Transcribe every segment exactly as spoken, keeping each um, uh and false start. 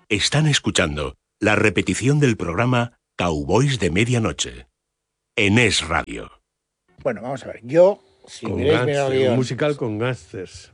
Están escuchando la repetición del programa Cowboys de Medianoche en Es Radio. Bueno, vamos a ver. Yo, si con miráis bien el guión, un musical con gángsters.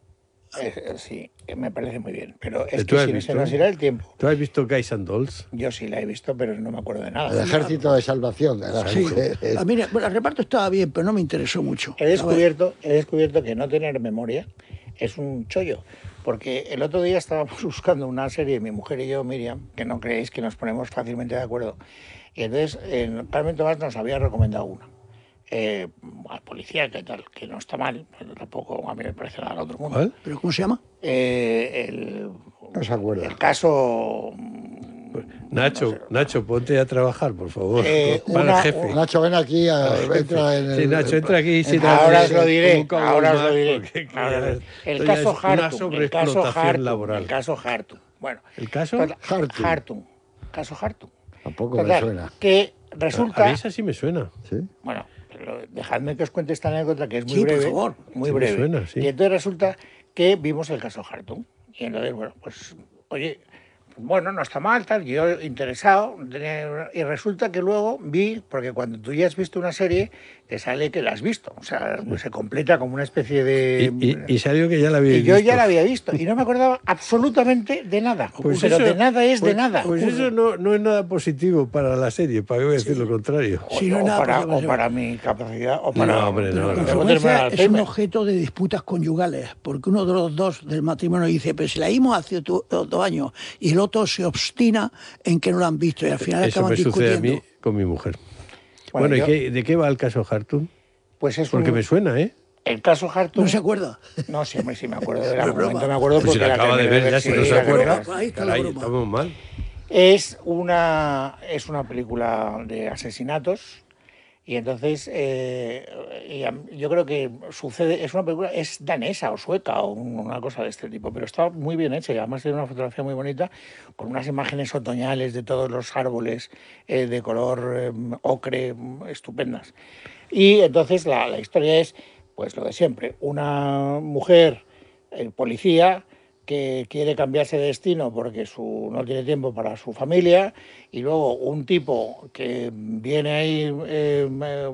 Eh, sí, me parece muy bien. Pero es ¿Tú que has si no visto? se nos irá el tiempo. ¿Tú has visto Guys and Dolls? Yo sí la he visto, pero no me acuerdo de nada. El Ejército de Salvación de las Sí. mujeres. A mí, bueno, el reparto estaba bien, pero no me interesó mucho. He descubierto, he descubierto que no tener memoria es un chollo. Porque el otro día estábamos buscando una serie, mi mujer y yo, Miriam, que no creéis que nos ponemos fácilmente de acuerdo. Y entonces, eh, Carmen Tomás nos había recomendado una. Eh, al policía, que tal, que no está mal, pero tampoco a mí me parece nada al otro mundo. ¿Cuál? ¿Pero cómo se llama? Eh, el, No se acuerda. el caso... Nacho, no sé. Nacho, ponte a trabajar, por favor. Eh, Para una- el jefe. Nacho, ven aquí, a, entra en el... Sí, Nacho, entra aquí. Sí, Ahora os dale, lo diré, como un cowboy ahora os más, lo diré. porque Ahora os lo ya- diré. El esto ya caso es una Hartung, el caso sobreexplotación Hartung, laboral. el caso Hartung. Bueno, ¿El caso? total, Hartung. Hartung, caso Hartung. Tampoco me Total, suena. que A resulta, mí esa sí me suena. ¿Sí? bueno, pero dejadme que os cuente esta anécdota que es muy Sí, por breve, favor. muy Sí me breve. suena, sí. Y entonces resulta que vimos el caso Hartung. Y entonces, bueno, pues, oye, bueno, no está mal, tal, yo interesado, tenía- y resulta que luego vi, porque cuando tú ya has visto una serie, te sale que la has visto, o sea, pues se completa como una especie de... Y, y, y salió que ya la había Y visto. yo ya la había visto y no me acordaba absolutamente de nada. Pues pero eso- de nada es pues- de nada. Pues eso no, no es nada positivo para la serie, para qué voy a decir lo contrario. O, Sí, no es o nada para, positivo. o para mi capacidad, o para... No, hombre, no, Con no. Tengo frecuencia terminal es un Alzheimer. objeto de disputas conyugales, porque uno de los dos del matrimonio dice, pero si la vimos hace tu- dos, dos años, y el otro se obstina en que no la han visto, y al final Eso acaban me sucede a discutiendo. mí con mi mujer. Bueno, Bueno, yo- ¿y qué- de qué va el caso Hartung? Pues es Porque un- me suena, ¿eh? el caso Hartung... ¿No se acuerda? No, sí, hombre, sí me acuerdo del No es argumento, broma. me acuerdo Pues si porque la acaba de terminé ver, ya si sí, no se la acuerda. terminé. Ahí está la Caray, broma. estamos mal. Es una, es una película de asesinatos y entonces eh, y a- yo creo que sucede, es una película, es danesa o sueca o un- una cosa de este tipo, pero está muy bien hecha y además tiene una fotografía muy bonita con unas imágenes otoñales de todos los árboles eh, de color eh, ocre, mm, estupendas. Y entonces la, la historia es pues lo de siempre, una mujer, el policía, que quiere cambiarse de destino porque su, no tiene tiempo para su familia, y luego un tipo que viene ahí eh, eh,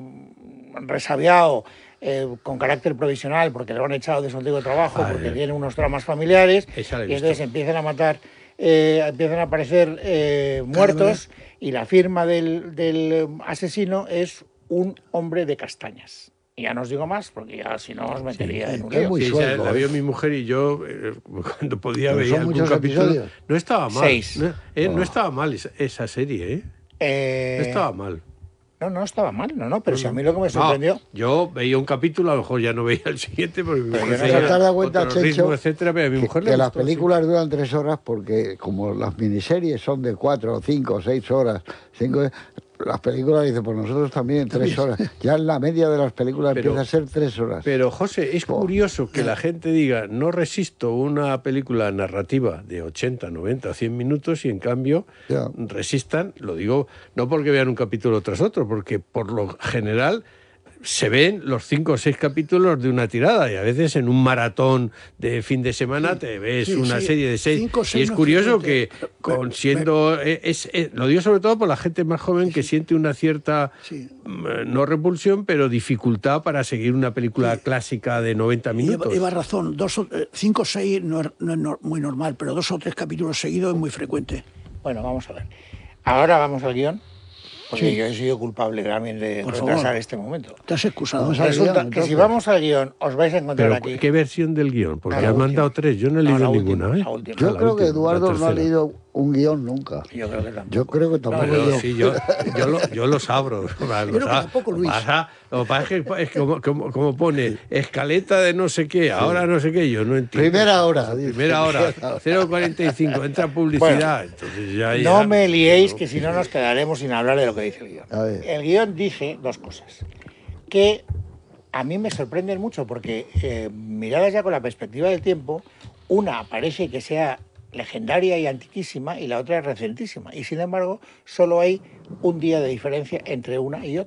resabiado, eh, con carácter provisional, porque lo han echado de su antiguo trabajo, Ay, porque ay. tiene unos dramas familiares, Esa la he y entonces visto. empiezan a matar, eh, empiezan a aparecer eh, muertos, y la firma del, del asesino es un hombre de castañas. Y ya no os digo más, porque ya si no os metería en un es lío. muy Sí, suelto, esa la ¿eh? vio mi mujer y yo, eh, cuando podía Pero ver son algún muchos capítulo. episodios. No estaba mal. Seis. No, eh, no Oh. estaba mal esa, esa serie, ¿eh? Eh, No estaba mal. No, no estaba mal, no, no, pero si a mí lo que me No, sorprendió... yo veía un capítulo, a lo mejor ya no veía el siguiente, porque mi Pero mujer yo no seguía sé- ¿Te has dado cuenta, otro ritmo, Checho, etcétera, pero a mi que, mujer que le las gustó, sí. películas duran tres horas porque como las miniseries son de cuatro, cinco, seis horas, cinco, las películas dicen, pues nosotros también tres horas. Ya en la media de las películas Pero- empieza a ser tres horas. Pero, José, es Oh. curioso que la gente diga, no resisto una película narrativa de ochenta, noventa, cien minutos y, en cambio, Ya. resistan, lo digo, no porque vean un capítulo tras otro, porque por lo general se ven los cinco o seis capítulos de una tirada y a veces en un maratón de fin de semana te ves sí, una sí. serie de seis. Cinco o Y seis es no es curioso que, frecuente. con Me- siendo... Es, es- lo digo sobre todo por la gente más joven que siente una cierta... Sí. mm, no repulsión, pero dificultad para seguir una película clásica de noventa Lleva, minutos. lleva razón, dos o- eh, cinco o seis no es, no es nor- muy normal, pero dos o tres capítulos seguidos es muy frecuente. Bueno, vamos a ver. Ahora vamos al guión, porque Sí. yo he sido culpable también de Por retrasar favor. este momento. Te has excusado. Vamos al Resulta guión, que si entonces. vamos al guión, os vais a encontrar Pero, aquí... ¿qué versión del guión? Porque Ah, la has última. mandado tres, yo no he No, leído la última, ninguna. ¿eh? la última. Yo Ah, la creo última, que Eduardo la no ha tercera. leído un guión nunca. Yo creo que tampoco. Yo creo que tampoco No, Pero yo. sí, yo, yo, lo, yo los abro. Lo creo que tampoco, Luis. pasa- lo que pasa es que es como, como, como pone escaleta de no sé qué, ahora no sé qué, yo no entiendo. Primera hora, dice. Primera hora, cero cuarenta y cinco, entra publicidad. entonces ya, ya- No me liéis, que si no nos quedaremos sin hablar de lo que dice el guión. A ver. El guión dice dos cosas que a mí me sorprenden mucho, porque eh, miradas ya con la perspectiva del tiempo, una parece que sea legendaria y antiquísima y la otra es recentísima. Y sin embargo, solo hay un día de diferencia entre una y otra.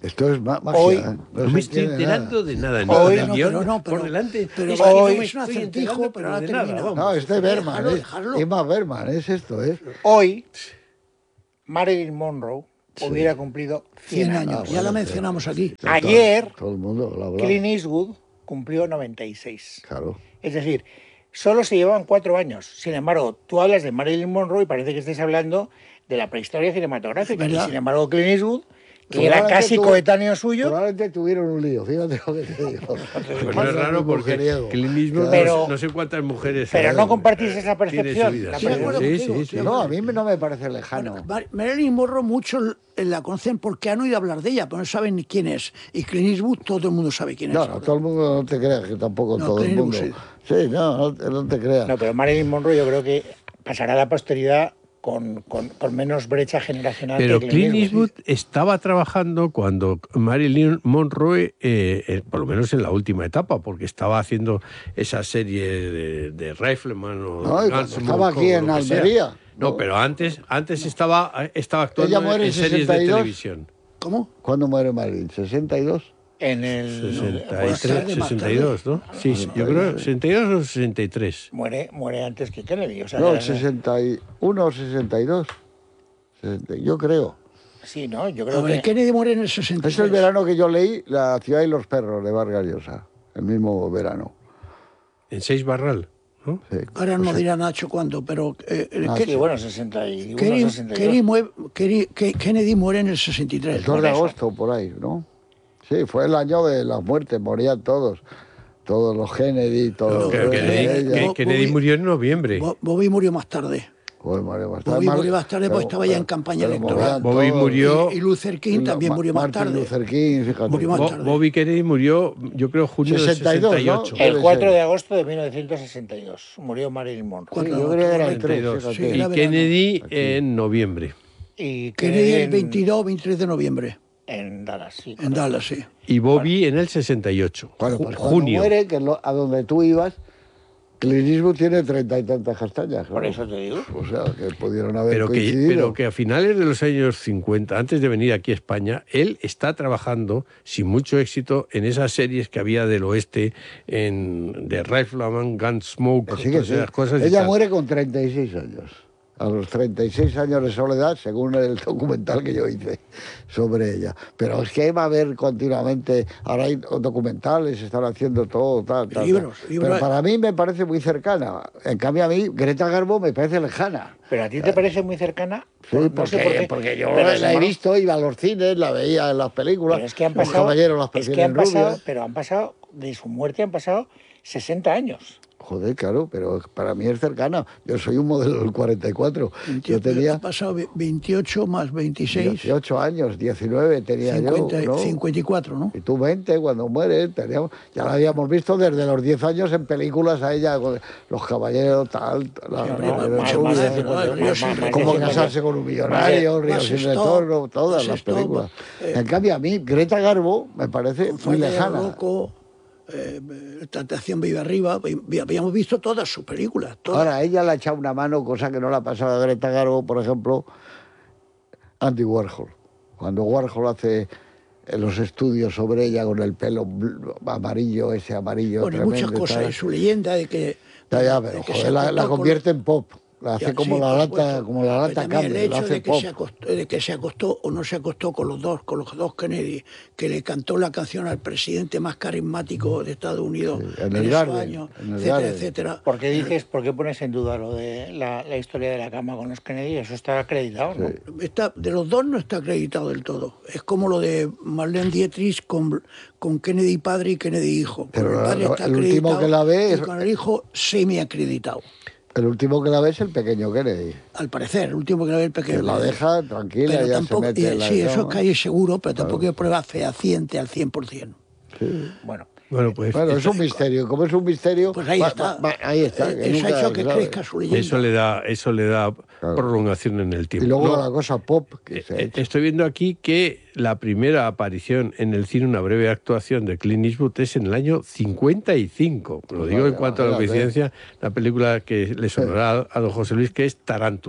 Esto es ma- magia. Hoy- ¿eh? No, se me estoy entiende enterando nada. de nada. Hoy- No, no, guión pero no, pero- por delante. pero es hoy- que no me es un estoy acertijo, enterando, pero ahora de nada, termina. vamos. No, este es Berman. Dejarlo, Es, dejarlo. es más Berman, es esto, ¿eh? Hoy, Marilyn Monroe hubiera cumplido cien cien años. años. Ya la mencionamos aquí. Ayer, Todo el mundo lo habla. Clint Eastwood cumplió noventa y seis. Claro. Es decir, solo se llevaban cuatro años. Sin embargo, tú hablas de Marilyn Monroe y parece que estés hablando de la prehistoria cinematográfica. Y ¿Verdad? sin embargo, Clint Eastwood, que era Probablemente casi tuvo- coetáneo suyo, Probablemente tuvieron un lío, fíjate lo que te digo. Pues no es raro porque Clint Eastwood, Pero- no, sé- no sé cuántas mujeres... pero eh, no compartís esa tiene percepción. su vida. La Sí, percepción. sí, Sí, sí, sí, sí. No, a mí no me parece lejano. Mar- Marilyn Monroe muchos la conocen porque han oído hablar de ella, pero no saben ni quién es. Y Clint Eastwood todo el mundo sabe quién es. No, no, todo el mundo no te creas, que tampoco No, todo el Clint mundo. Eastwood Sí, no, no, te- no te creas. No, pero Marilyn Monroe yo creo que pasará a la posteridad con, con, con menos brecha generacional Pero que Clint Eastwood. Eastwood estaba trabajando cuando Marilyn Monroe, eh, eh, por lo menos en la última etapa, porque estaba haciendo esa serie de, de Rifleman o No, y cuando Gunsmoke estaba aquí o en lo que sea. Almería. No, No. pero antes, antes estaba, estaba actuando Ella muere en en series de sesenta y dos. televisión. ¿Cómo? ¿Cuándo muere Marilyn? ¿sesenta y dos? En el... sesenta y más tres, tarde, más sesenta y dos, ¿no? Sí, sí, yo creo sesenta y dos o sesenta y tres. Muere, muere antes que Kennedy. O sea, No, que- el sesenta y uno o sesenta y dos. sesenta, yo creo. Sí, ¿no? Yo A creo ver, que... Kennedy muere en el sesenta y Es el tres. verano que yo leí La ciudad y los perros de Vargas Llosa. El mismo verano. En seis Barral, ¿no? Sí. Ahora no dirá Nacho cuándo, pero eh, eh, Ah, que- Sí, bueno, sesenta y uno, Kennedy, sesenta y dos. Kennedy mue- Kennedy- Ke- Kennedy muere en el sesenta y tres. El dos de agosto, por ahí, ¿no? Sí, fue el año de las muertes, morían todos. Todos los Kennedy, todos Que- los... Kennedy, ella- que- Bo- Kennedy Bobby- murió en noviembre. Bo- Bobby murió más tarde. Joder, María, bastante Bobby mal- murió más tarde porque pero- estaba ya en pero- campaña pero electoral. morían Bobby todos. murió- Y, y Luther King Y también Ma- murió más Martin tarde. Luther King, fíjate. Murió más Bo- tarde. Bobby Kennedy murió, yo creo, junio del sesenta y dos, sesenta y ocho. ¿no? El Debe cuatro ser. de agosto de mil novecientos sesenta y dos murió Marilyn Monroe. Sí, Cuatro yo de creía que era el agosto, tres, treinta y dos. fíjate. Sí, Y era verano. Kennedy Aquí. en noviembre. Y Kennedy el en- veintidós o veintitrés de noviembre, En Dallas, sí. en Dallas, sí. Y Bobby en el sesenta y ocho. Bueno, Ju- pues cuando junio. muere, que es lo- a donde tú ibas, Clint Eastwood tiene treinta y tantas castañas. Por claro. eso te digo. O sea, que pudieron haber Pero que, coincidido. pero que a finales de los años cincuenta, antes de venir aquí a España, él está trabajando sin mucho éxito en esas series que había del oeste, en de Rifleman, Gunsmoke, Que sí, que todas sí. esas cosas. y Ella tal. muere con treinta y seis años. A los treinta y seis años de soledad, según el documental que yo hice sobre ella. Pero es que va a haber continuamente, ahora hay documentales, están haciendo todo, tal, tal. Libros, tal. libros. Pero para mí me parece muy cercana. En cambio a mí, Greta Garbo me parece lejana. Pero a ti te parece muy cercana. Sí, No porque, sé por qué, porque yo pero la, sin he embargo- visto, iba a los cines, la veía en las películas. Pero es que han los pasado. caballeros las es que prefieren han pasado, rubias. pero han pasado, de su muerte han pasado sesenta años. Joder, claro, pero para mí es cercana. Yo soy un modelo del cuarenta y cuatro. Yo Ha tenía pasado ve- veintiocho más veintiséis, dieciocho años, diecinueve tenía cincuenta, yo, ¿no? cincuenta y cuatro, ¿no? Y tú veinte cuando mueres, teníamos, ya la habíamos visto desde los diez años en películas a ella, con los caballeros, tal, la, Sí, la- más- la- más- la- más de la- cincuenta, la- Río sin la- retorno. cómo más de- casarse con un millonario, Río más sin stop, retorno, todas más las stop, películas. eh, En cambio a mí, Greta Garbo me parece muy Falda de lejana. Loco, eh, Tentación Vive Arriba, vi- habíamos visto todas sus películas. Todas. Ahora, a ella le ha echado una mano, cosa que no la pasaba a Greta Garbo, por ejemplo, Andy Warhol. Cuando Warhol hace eh, los estudios sobre ella con el pelo bl- amarillo, ese amarillo Bueno, y tremendo muchas y cosas, tal. y su leyenda de que... Ya, ya, de pero que se joder, la, la acostó con- convierte en pop. La hace Ya, como sí, la por lata, supuesto. como la Pero lata también Campbell, el la hecho hace de que, pop. se acostó, de que se acostó o no se acostó con los dos, con los dos Kennedy, que le cantó la canción al presidente más carismático de Estados Unidos Sí, en el esos Garden, años, en el etcétera, Garden. etcétera. ¿Por qué dices, por qué pones en duda lo de la, la historia de la cama con los Kennedy? Eso está acreditado, ¿no? Está, de los dos no está acreditado del todo. Es como lo de Marlene Dietrich con, con Kennedy padre y Kennedy hijo. Con Pero el la- padre la- está el último acreditado que la ve y es- con el hijo semi-acreditado. El último que la ve es el pequeño Kennedy, Al parecer, el último que la ve el pequeño. que la Kennedy. deja tranquila Pero y ya tampoco, se mete y- en la sí, eso es cama. que hay seguro, pero tampoco hay prueba fehaciente al cien por ciento. Bueno, Bueno, pues Bueno, es un misterio. Como es un misterio, Pues ahí va- está. va- va- ahí está. Eh, que Eso ha nunca hecho que se sabe. crezca su leyenda. eso le da, eso le da Claro. prolongación en el tiempo. Y luego No, la cosa pop que se ha eh, hecho. Estoy viendo aquí que la primera aparición en el cine, una breve actuación de Clint Eastwood, es en el año cincuenta y cinco. Lo digo en Vaya, cuanto a la vaya, coincidencia, la película que le sonará a don José Luis, que es Tarántula.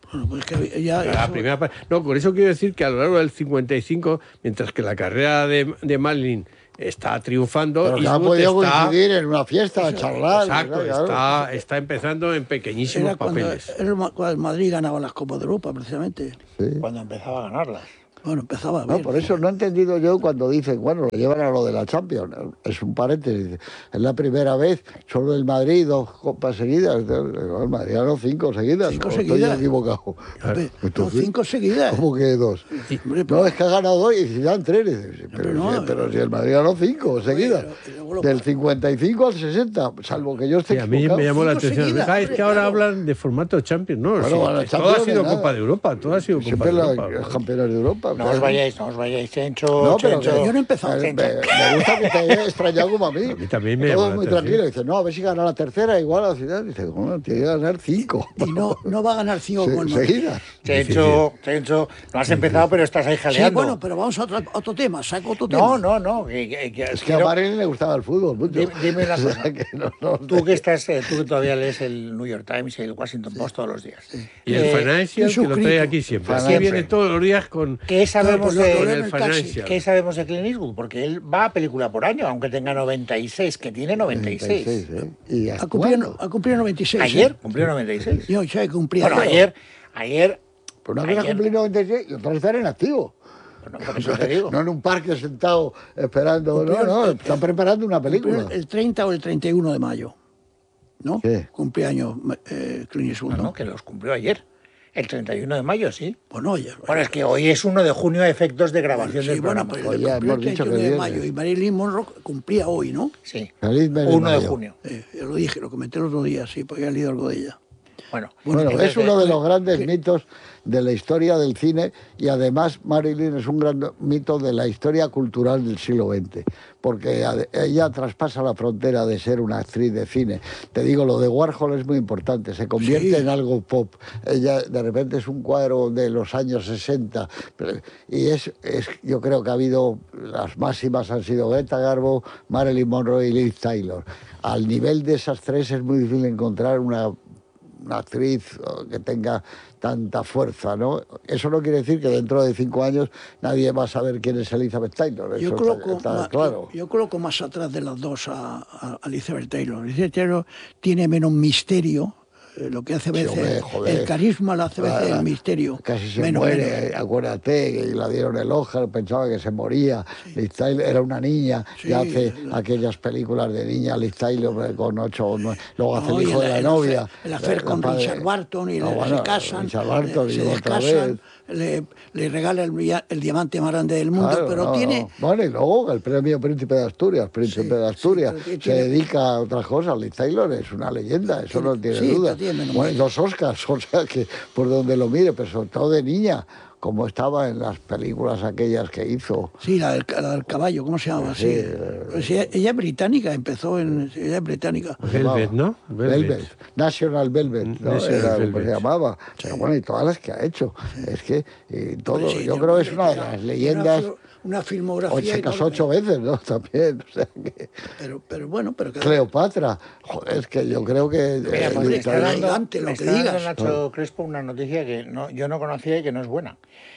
Bueno, pues que ya, La eso- primera parte. No, por eso quiero decir que a lo largo del cincuenta y cinco, mientras que la carrera de, de Marilyn está triunfando, Pero que ha Eastwood podido está, coincidir en una fiesta, a charlar. exacto, ¿verdad? Claro. está, está empezando en pequeñísimos era cuando, papeles. era cuando el Madrid ganaba las Copas de Europa, precisamente. Sí. Cuando empezaba a ganarlas. Bueno, empezaba a No, ver. por eso no he entendido yo cuando dicen, bueno, lo llevan a lo de la Champions. Es un paréntesis. Es la primera vez, solo el Madrid, dos copas seguidas. El Madrid ganó cinco seguidas. Cinco ¿O seguidas. Estoy equivocado. Hombre, no, Entonces, cinco seguidas. ¿Cómo que dos? Hombre, No, es que ha ganado dos y Zidane tres. Dices, Pero, Pero no, si, pero si el Madrid ganó cinco seguidas. pero- y luego lo- Del cincuenta y cinco al sesenta, salvo que yo esté Sí, a mí equivocado. me llamó la Cinco atención. seguidas, Ah, es hombre, que ahora claro. hablan de formato Champions. No, Bueno, sí, bueno, todo ha Champions sido de nada. Copa de Europa. Todo ha sido Copa Siempre de la- Europa. los campeones de Europa. No claro. os vayáis, no os vayáis, Chencho. No, pero Chencho. que yo no he empezado. Me, Chencho. me- me gusta que te haya extrañado como a mí. A mí también me Todo llamó la muy atención. tranquilo. Dice, no, a ver si gana la tercera igual a la ciudad. Dice, bueno, tiene que ganar cinco. Y no, no va a ganar cinco Se- con el Madrid. seguidas. Chencho, Chencho, no has empezado, pero estás ahí Sí, jaleando. bueno, pero vamos a otro, otro tema. Saco otro tema. No, no, no. que- que- que- Es que a quiero- Marilyn le gustaba el fútbol mucho. Dime- dime una O sea, cosa. que no- no- Tú que estás, eh, tú que todavía lees el New York Times y el Washington Post todos los días. Y el Eh, Financial, y que lo trae suscrito. aquí siempre. Así Siempre. viene todos los días con, ¿Qué sabemos, pues lo- de, lo con leo el en el taxi. Financial. ¿Qué sabemos de Clint Eastwood? Porque él va a película por año, aunque tenga noventa y seis, que tiene noventa y seis. ¿eh? Y Ha cumplido, actuando. ha cumplido noventa y seis. Ayer ¿eh? cumplió noventa y seis. Yo ya cumplí Bueno, ayer, ayer, Pero una vez ha ayer- cumplido noventa y seis y otra vez estar en activo. bueno, por eso te digo. No en un parque sentado esperando. No, no, están preparando una película. Cumplió el treinta o el treinta y uno de mayo. ¿No? Sí. Cumpleaños eh, Clint Eastwood, No, ¿no? no, que los cumplió ayer. El treinta y uno de mayo, sí. Bueno, oye. Bueno, es que hoy es uno de junio a efectos de grabación sí, del bueno, programa. pues Oye, le cumplió hemos el dicho treinta y uno que de viernes. mayo y Marilyn Monroe cumplía hoy, ¿no? Sí, Feliz mes de uno de mayo. junio. Eh, yo lo dije, lo comenté el otro día, sí, porque había leído algo de ella. Bueno, Bueno, entonces, es uno de eh, los grandes que- mitos de la historia del cine y además Marilyn es un gran mito de la historia cultural del siglo veinte, porque ade- ella traspasa la frontera de ser una actriz de cine. Te digo, lo de Warhol es muy importante, se convierte Sí. en algo pop. Ella de repente es un cuadro de los años sesenta pero- y es, es, yo creo que ha habido, las máximas han sido Greta Garbo, Marilyn Monroe y Liz Taylor. Al nivel de esas tres es muy difícil encontrar una una actriz o que tenga tanta fuerza, ¿no? Eso no quiere decir que dentro de cinco años nadie va a saber quién es Elizabeth Taylor. Eso Yo está, coloco, está ma- claro. yo, yo coloco más atrás de las dos a, a, a Elizabeth Taylor. Elizabeth Taylor tiene menos misterio, eh, lo que hace a Sí, veces, hombre, joder. el carisma lo hace a veces Ah, el misterio. Casi se Menos, muere, menos. eh, acuérdate, que la dieron el Oscar, pensaba que se moría. Liz Taylor era una niña, Sí, que hace la- aquellas películas de niña, Liz Taylor eh, con ocho o nueve. Luego hace No, el y hijo el- de la el novia. afer- El hacer eh, con padre- Richard Barton y No, le- bueno, se casan, Richard Barton le- y se otra descasan, vez. le, le regala el, brilla- el diamante más grande del mundo, Claro, pero no, tiene... no. Bueno, y luego el premio Príncipe de Asturias, Príncipe Sí, de Asturias, sí, pero se tiene- dedica a otras cosas. Liz Taylor es una leyenda, eso no tiene Sí, duda. tiene menos Bueno, y mérito. los Oscars, o sea que por donde lo mire, pero sobre todo de niña, como estaba en las películas aquellas que hizo. Sí, la del, la del caballo, ¿cómo se llama? Sí, Sí, eh, Pues ella, ella es británica, empezó en... Ella es británica. Velvet, ¿no? Velvet. National Velvet, ¿no? National Era como Velvet. se llamaba. Pero bueno, y todas las que ha hecho. Es que y todo, Pero sí, yo tiene creo que es una- una de tiene las una leyendas. fil- Una filmografía... Hoy se casó enorme. ocho veces, ¿no? También. O sea que. Pero, pero bueno, pero... que- Cleopatra. Joder, es que yo creo que. Mira, eh, pues hombre, me Liz está Taylor- dando, elegante, lo me que está dando digas. Nacho Crespo una noticia que no, yo no conocía y que no es buena.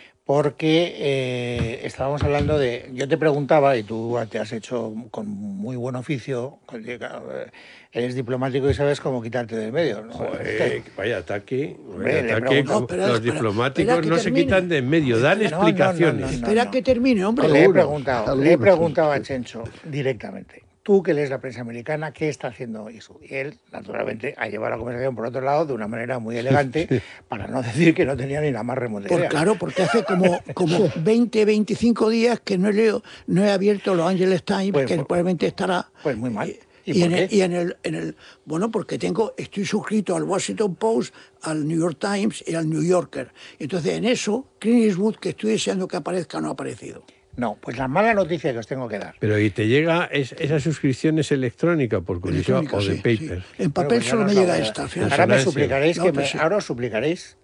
Porque eh, estábamos hablando de... Yo te preguntaba, y tú te has hecho con muy buen oficio, con- eh, eres diplomático y sabes cómo quitarte del medio, ¿no? Joder, vaya ataque. Hombre, Vaya le ataque. pregunto- como- No, espera, los espera, diplomáticos espera que no se termine. quitan de en medio, dan No, no, no, no, explicaciones. no. Espera que termine, hombre. Le he Algunos, preguntado, le he algunos, preguntado sí, a sí. Chencho directamente. Tú que lees la prensa americana, ¿qué está haciendo eso? Y él, naturalmente, ha llevado la conversación por otro lado de una manera muy elegante, para no decir que no tenía ni la más remota Por, idea. claro, porque hace como, como veinte, veinticinco días que no he, leo, no he abierto los Angeles Times, Pues, que pues, probablemente estará... pues muy mal. ¿Y Y, por en el, qué? y en el, en el... Bueno, porque tengo, estoy suscrito al Washington Post, al New York Times y al New Yorker. Entonces, en eso, Clint Eastwood, que estoy deseando que aparezca, no ha aparecido. No, pues la mala noticia que os tengo que dar. Pero ¿y te llega es- esa suscripción es electrónica por curiosidad Electrónica, o de sí, paper? sí. En Bueno, papel pues ya solo no me os la llega voy a dar. esta. al final. Ahora me Resonancia. suplicaréis No, que pero me- sí. ahora os suplicaréis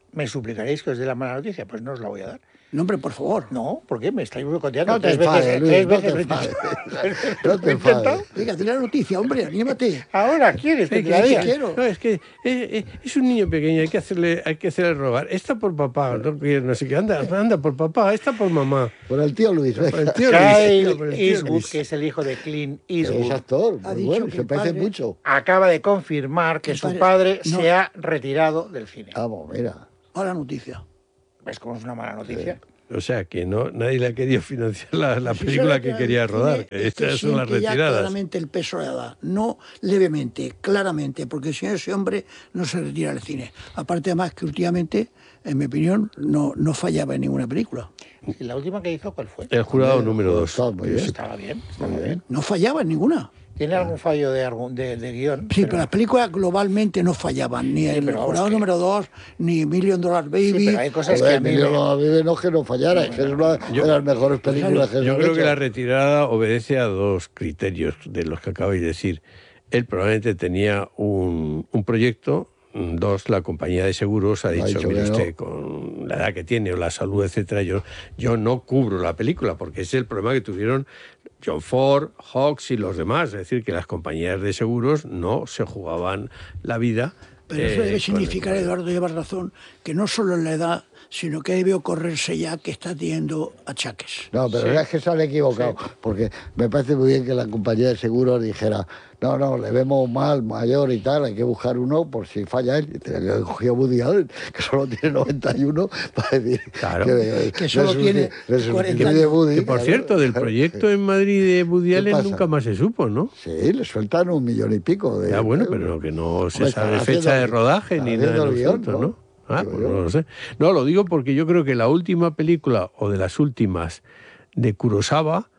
¿Me suplicaréis que os dé la mala noticia? Pues no os la voy a dar. No, hombre, por favor. No, ¿por qué? Me estáis boicoteando. No te tres enfades, veces, Luis, tres no veces te lo he enfades. intentado. No Lo te he intentado. enfades. Venga, dile la noticia, hombre, anímate. Ahora quieres que Eh, te la que- diga. que- quiero. No, es que eh, eh, es un niño pequeño, hay que hacerle, hay que hacerle rogar. Esta por papá, no, quiere, no sé qué, anda, anda por papá, esta por mamá. Por el tío Luis, Por el venga. tío Luis, por Kyle el tío Eastwood, Luis. que es el hijo de Clint Es Eastwood, actor, Ha muy dicho bueno, que se el parece padre- mucho. acaba de confirmar que El su padre- padre no. se ha retirado del cine. Vamos, mira. Mala noticia. ¿Ves cómo es una mala noticia? O sea, que no nadie le ha querido financiar la, la Si película sabe que el quería cine rodar. es que Estas son las siente ya retiradas. claramente el peso de la edad, no levemente, claramente, porque si no ese hombre no se retira del cine. Aparte además que últimamente, en mi opinión, no, no fallaba en ninguna película. ¿Y la última que hizo cuál fue? El jurado Hombre, número dos. está muy bien. Estaba bien, estaba bien. No fallaba en ninguna. ¿Tiene algún fallo de, algún- de, de guión? Sí, pero las películas globalmente no fallaban, ni el pero vamos, jurado que- número dos, ni Million Dollar Baby. Sí, pero hay cosas que Joder, a mí Emilio me- no vive, no que no fallara, es que es una de las mejores películas que se Yo han creo que hecho. la retirada obedece a dos criterios de los que acabáis de decir. Él probablemente tenía un, un proyecto. Dos, la compañía de seguros ha Ha dicho, dicho mire que no. usted, con la edad que tiene o la salud, etcétera, yo, yo no cubro la película, porque ese es el problema que tuvieron John Ford, Hawks y los demás. Es decir, que las compañías de seguros no se jugaban la vida. Pero eso eh, debe con- significar, Eduardo, llevas razón, que no solo en la edad, sino que debe ocurrirse ya que está teniendo achaques. No, pero es que se han equivocado, porque me parece muy bien que la compañía de seguros dijera, no, no, le vemos mal, mayor y tal, hay que buscar uno por si falla él. Y tenía que coger a Woody Allen, que solo tiene noventa y uno, para decir Claro. que, Que solo le tiene susti- le cuarenta sustituye años. Woody, Que, por claro, cierto, del claro. proyecto en Madrid de Woody ¿Qué Allen pasa? nunca más se supo, ¿no? Sí, le sueltan un millón y pico de Ya, bueno, euros. pero que no se Hombre, sabe están fecha haciendo- de rodaje están ni nada haciendo en el guión, absoluto, ¿no? ¿no? Ah, Digo pues yo. no lo sé. No, lo digo porque yo creo que la última película, o de las últimas, de Kurosawa,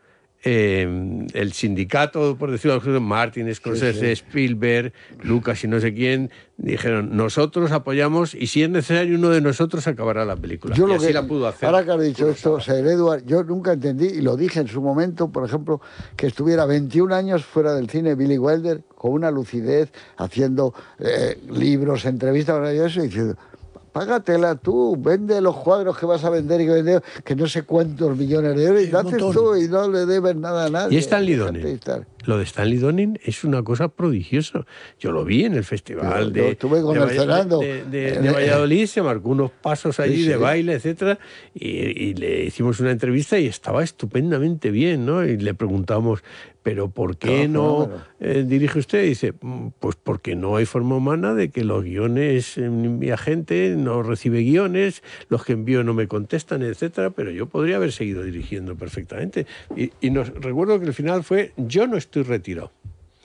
eh, el sindicato, por decirlo así, Martin, Scorsese, Spielberg, Lucas y no sé quién, dijeron, nosotros apoyamos y si es necesario uno de nosotros acabará la película. Yo y lo así que, la pudo hacer. Ahora que has dicho esto, Sir Edward, yo nunca entendí, y lo dije en su momento, por ejemplo, que estuviera veintiún años fuera del cine Billy Wilder, con una lucidez, haciendo eh, libros, entrevistas, maravilloso, y diciendo, págatela tú, vende los cuadros que vas a vender y que vender, que no sé cuántos millones de euros, y Sí, lo un haces montón. tú y no le debes nada a nadie. Y Stanley Déjate Donen. estar. Lo de Stanley Donen es una cosa prodigiosa. Yo lo vi en el festival Yo- de, yo estuve con de él Valla- cenando. de- de- En- de Valladolid, se marcó unos pasos allí Sí, de sí. baile, etcétera, y, y le hicimos una entrevista y estaba estupendamente bien, ¿no? Y le preguntamos, ¿pero por qué Claro, no fenómeno. eh, dirige usted? Y dice, "Mm, pues porque no hay forma humana de que los guiones, eh, mi agente no recibe guiones, los que envío no me contestan, etcétera, pero yo podría haber seguido dirigiendo perfectamente. Y, y nos recuerdo que el final fue, yo no estoy retirado.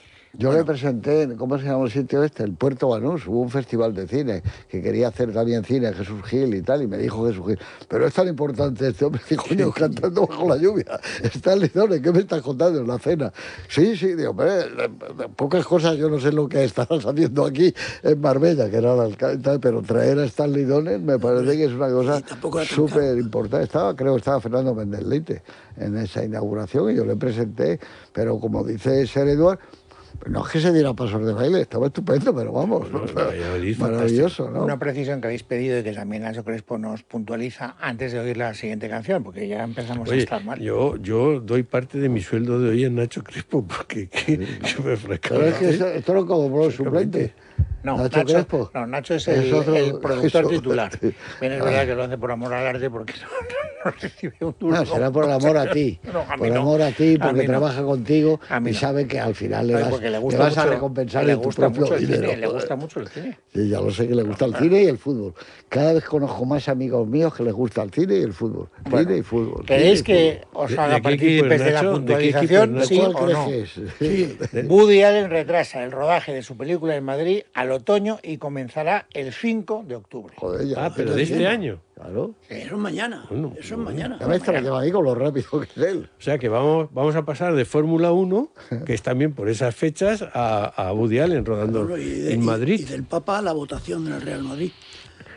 Yo le presenté, en- ¿cómo se llama el sitio este? El Puerto Banús, hubo un festival de cine que quería hacer también cine, Jesús Gil y tal, y me dijo Jesús Gil, pero es tan importante este hombre, dijo, coño, cantando bajo la lluvia, está en Lizones, ¿qué me estás contando en la cena? Sí, sí, digo, pero eh, pocas cosas, yo no sé lo que estarás haciendo aquí en Marbella, que era el alcalde, y tal, pero traer a Stanley Donen me parece que es una cosa Y tampoco era tan súper importante. Estaba, creo que estaba Fernando Méndez Leite en esa inauguración y yo le presenté, pero como dice Sir Edward, no es que se diera pasos de baile, estaba estupendo, pero vamos, No, no, Valladolid, maravilloso, ¿no? Una precisión que habéis pedido y que también Nacho Crespo nos puntualiza antes de oír la siguiente canción, porque ya empezamos a Oye, estar mal. yo, yo doy parte de mi sueldo de hoy a Nacho Crespo porque que, que me Pero es que esto, esto lo cobró el suplente. No, Nacho Nacho, Crespo. no, Nacho es el, Es otro- el productor es titular. otro. Bien, es verdad que lo hace por amor al arte porque no, no recibe un duro. No, será por el amor a ti, No, a mí por no. amor a ti, A porque mí no. trabaja contigo A mí y no. sabe que al final le Ay, vas, porque le le gusta vas a mucho- recompensar le en tu gusta propio mucho el dinero. cine, le gusta mucho el cine. Sí, ya lo sé que le gusta el cine y el fútbol. Cada vez conozco más amigos míos que les gusta el cine y el fútbol. Bueno, cine y fútbol. ¿Queréis cine y que fútbol. os ¿De- haga de qué equipo partícipes es, de la Nacho? ¿De qué equipo es, puntualización? Nacho? ¿Sí ¿Cuál o crees no? que es? Sí. Woody Allen retrasa el rodaje de su película en Madrid al otoño y comenzará el cinco de octubre. Joder, ya. Ah, pero de este año. Claro. Eso es mañana. Bueno, Eso es mañana. Ya me extrañaba ahí con lo rápido que es él. O sea que vamos, vamos a pasar de Fórmula uno, que es también por esas fechas, a, a Woody Allen rodando Bueno, y de- en y- Madrid. Y del Papa a la votación del Real Madrid.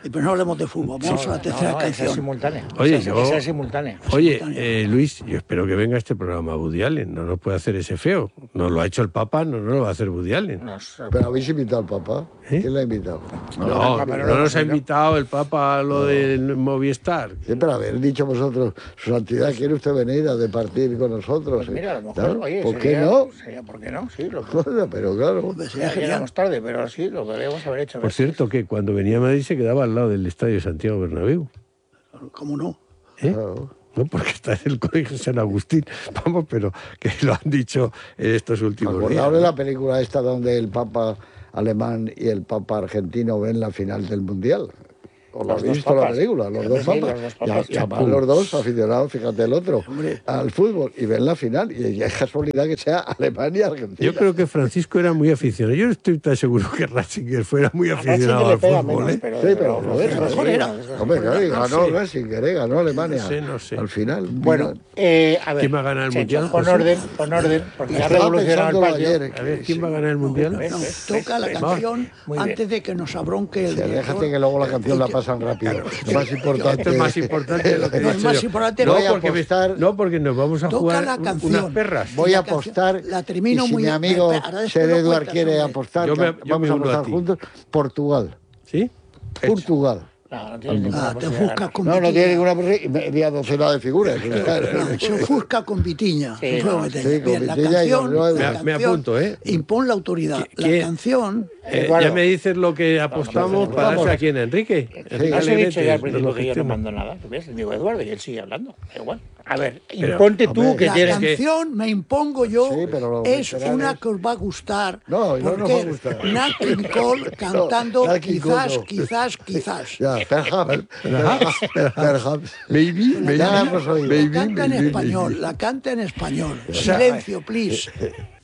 Pero no hablemos de fútbol, vamos a la tercera No, no, esa canción. es simultánea. Oye, esa, yo- esa es simultánea. Oye, eh, Luis, yo espero que venga este programa Woody Allen. No nos puede hacer ese feo. Nos lo ha hecho el Papa, no nos lo va a hacer Woody Allen. No sé. Pero habéis invitado al Papa. ¿Eh? ¿Quién le ha invitado? No, no, no, pero no, nos ha no. invitado el Papa a lo del Movistar. Siempre haber dicho vosotros, Su Santidad, ¿quiere usted venir a departir con nosotros? Pues mira, a lo mejor, ¿Claro? oye, ¿Por qué sería- no? sería- ¿por qué no? Sí, lo Joder, pero claro. Hombre, sería ya genial. llegamos tarde, pero sí, lo podríamos haber hecho. Por cierto, que cuando venía a Madrid se quedaba al lado del Estadio Santiago Bernabéu. ¿Cómo no? ¿Eh? Claro. No, porque está en el Colegio San Agustín. Vamos, pero que lo han dicho en estos últimos días. ¿Acordaos de la película esta donde el Papa alemán y el Papa argentino ven la final del Mundial? ¿Os lo Los habéis dos visto la papas. película? Los Sí, dos sí, papas. los dos papas. Y, a- y además los dos aficionados, fíjate el otro, Hombre. al fútbol y ven la final. Y ya es casualidad que sea Alemania y Argentina. Yo creo que Francisco era muy aficionado. Yo no estoy tan seguro que Ratzinger fuera muy A Ratzinger aficionado le al pega fútbol. menos, ¿eh? pero, Sí, pero lo era, mejor era. Hombre, claro, y No ganó sé. Ratzinger, ¿eh? Ganó Alemania. No sé, no sé. Al final. Bueno, mira. eh, a ver. ¿Quién va a ganar el Checho, Mundial, Con José? orden, con orden, porque ya ha Estaba revolucionado el pensándolo patio. ayer. A ver, ¿quién va a ganar el Mundial? ¿ves? No, ¿ves? toca la ¿ves? canción Muy bien. antes de que nos abronque el O sea, director. déjate que luego la canción la pasan rápido. Lo más importante. Esto es más importante de lo que he No, es dicho más yo. importante no, voy a porque me- apostar- no, porque nos vamos a Toca jugar la un- canción. unas perras. Voy a La canción- apostar. la termino y si muy- mi amigo ahora después Ser lo Eduard cuentas, quiere hombre. apostar, Yo me- yo vamos me a uno a apostar ti. juntos. Portugal. ¿Sí? Portugal. No, no tiene ninguna Ah, te posibilidad. ofuscas con No, no Vitiña. tiene ninguna posibilidad. y Media docena de figuras. No, se ofusca con Vitiña. Sí, Eso no, me tengo. sí, con Bien, la Vitiña y canción, con Eduardo. la Me- me canción apunto, ¿eh? Impon la autoridad. La ¿Quién? canción. Eh, Eduardo. ya me dices lo que apostamos vamos, para vamos. darse a quién, Enrique. Enrique No os he Alegrete, dicho ya al nos principio lo que yo no gestiona. mando nada. ¿Tú ves? Digo Eduardo y él sigue hablando. Da igual. A ver, Pero, imponte tú hombre, que La tienes que. canción, me impongo yo, Sí, pero los es veteranos- una que os va a gustar. No, no nos porque va a gustar. Nat King Cole cantando Nat King Cole quizás, no. quizás, quizás. Ya, perhaps. Perhaps. Perhaps. Maybe, maybe, Ya la hemos oído. La maybe, canta en maybe, español, maybe. la canta en español. sea, Silencio, please.